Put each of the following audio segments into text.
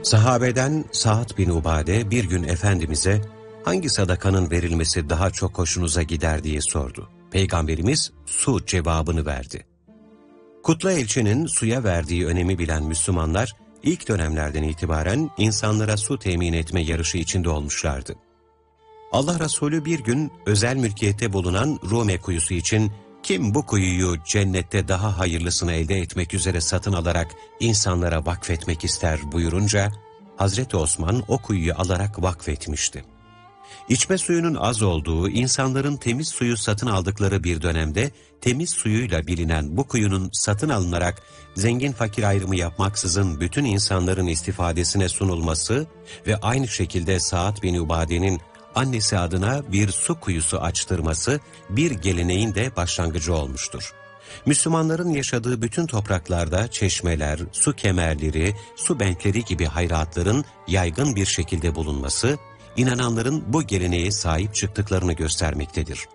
Sahabeden Sa'd bin Ubade bir gün Efendimiz'e hangi sadakanın verilmesi daha çok hoşunuza gider diye sordu. Peygamberimiz su cevabını verdi. Kutlu elçinin suya verdiği önemi bilen Müslümanlar ilk dönemlerden itibaren insanlara su temin etme yarışı içinde olmuşlardı. Allah Resulü bir gün özel mülkiyette bulunan Rume kuyusu için kim bu kuyuyu cennette daha hayırlısını elde etmek üzere satın alarak insanlara vakfetmek ister buyurunca, Hazreti Osman o kuyuyu alarak vakfetmişti. İçme suyunun az olduğu, insanların temiz suyu satın aldıkları bir dönemde temiz suyuyla bilinen bu kuyunun satın alınarak zengin fakir ayrımı yapmaksızın bütün insanların istifadesine sunulması ve aynı şekilde Sa'd bin Ubade'nin annesi adına bir su kuyusu açtırması bir geleneğin de başlangıcı olmuştur. Müslümanların yaşadığı bütün topraklarda çeşmeler, su kemerleri, su benkleri gibi hayratların yaygın bir şekilde bulunması, inananların bu geleneğe sahip çıktıklarını göstermektedir.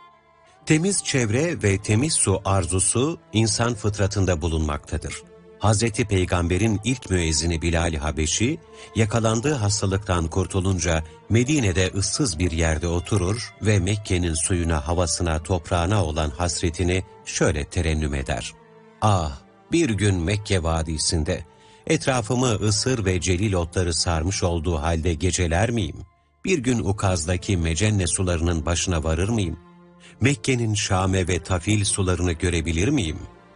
Temiz çevre ve temiz su arzusu insan fıtratında bulunmaktadır. Hazreti Peygamber'in ilk müezzini Bilal-i Habeşi, yakalandığı hastalıktan kurtulunca Medine'de ıssız bir yerde oturur ve Mekke'nin suyuna, havasına, toprağına olan hasretini şöyle terennüm eder. Ah, bir gün Mekke vadisinde, etrafımı ısır ve celil otları sarmış olduğu halde geceler miyim? Bir gün Ukaz'daki Mecenne sularının başına varır mıyım? Mekke'nin Şame ve Tafil sularını görebilir miyim?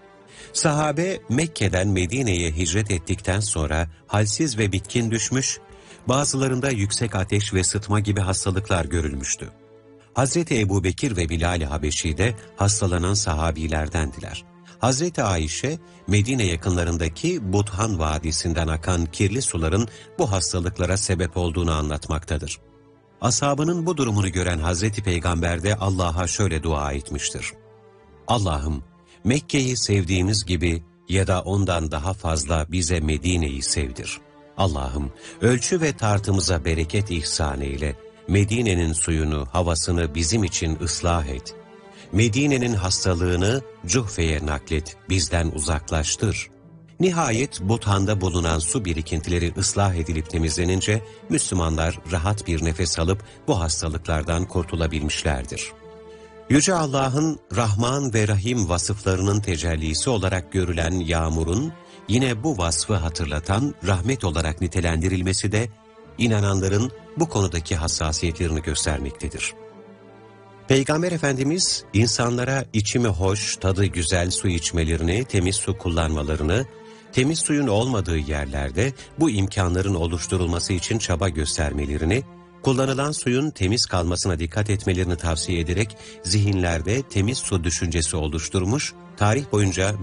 Sahabe Mekke'den Medine'ye hicret ettikten sonra halsiz ve bitkin düşmüş, bazılarında yüksek ateş ve sıtma gibi hastalıklar görülmüştü. Hazreti Ebubekir ve Bilal-i Habeşi de hastalanan sahabilerdendiler. Hazreti Ayşe, Medine yakınlarındaki Buthan Vadisi'nden akan kirli suların bu hastalıklara sebep olduğunu anlatmaktadır. Ashabının bu durumunu gören Hazreti Peygamber de Allah'a şöyle dua etmiştir. Allah'ım, Mekke'yi sevdiğimiz gibi ya da ondan daha fazla bize Medine'yi sevdir. Allah'ım, ölçü ve tartımıza bereket ihsan eyle. Medine'nin suyunu, havasını bizim için ıslah et. Medine'nin hastalığını Cuhfe'ye naklet, bizden uzaklaştır. Nihayet Buthan'da bulunan su birikintileri ıslah edilip temizlenince Müslümanlar rahat bir nefes alıp bu hastalıklardan kurtulabilmişlerdir. Yüce Allah'ın Rahman ve Rahim vasıflarının tecellisi olarak görülen yağmurun yine bu vasfı hatırlatan rahmet olarak nitelendirilmesi de inananların bu konudaki hassasiyetlerini göstermektedir. Peygamber Efendimiz insanlara içimi hoş, tadı güzel su içmelerini, temiz su kullanmalarını, temiz suyun olmadığı yerlerde bu imkanların oluşturulması için çaba göstermelerini, kullanılan suyun temiz kalmasına dikkat etmelerini tavsiye ederek zihinlerde temiz su düşüncesi oluşturmuş, tarih boyunca